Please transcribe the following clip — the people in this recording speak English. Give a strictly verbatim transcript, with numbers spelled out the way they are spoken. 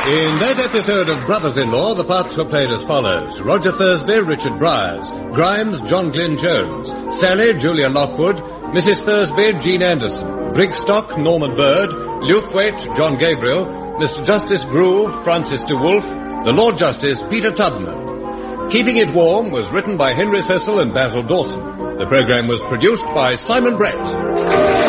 In that episode of Brothers-in-Law, the parts were played as follows. Roger Thursby, Richard Bryars. Grimes, John Glyn Jones. Sally, Julia Lockwood. Missus Thursby, Jean Anderson. Brigstock, Norman Bird. Lewthwaite, John Gabriel. Mister Justice Groove, Francis de Wolfe. The Lord Justice, Peter Tubman. Keeping It Warm was written by Henry Cecil and Basil Dawson. The programme was produced by Simon Brett.